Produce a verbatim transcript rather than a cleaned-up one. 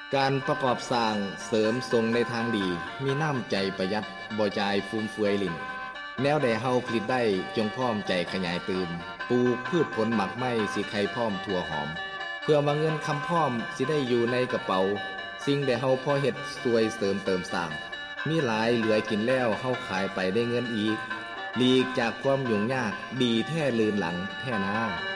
การประกอบสร้างเสริมทรงในทางดีมีน้ำใจประหยัดบ่จ่ายฟุ่มเฟือยลิ้นแนวใดเฮาผลิตได้จงพร้อมใจขยายตื่มปลูกพืชผลหมักไม้สิไข่พร้อมทั่วหอมเพื่อมาเงินคำพร้อมสิได้อยู่ในกระเป๋าสิ่งใดเฮาพอเฮ็ดสวยเสริมเติมสร้างมีหลายเหลือกินแล้วเฮาขายไปได้เงินอีกหลีกจากความยุ่งยากดีแท้ลืนหลังแท้นา